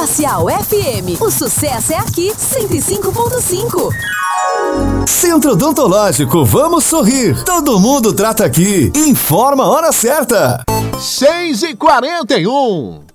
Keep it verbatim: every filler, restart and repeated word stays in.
Facial F M. O sucesso é aqui, cento e cinco ponto cinco. Centro Odontológico, vamos sorrir. Todo mundo trata aqui. Informa a hora certa. seis e quarenta e um.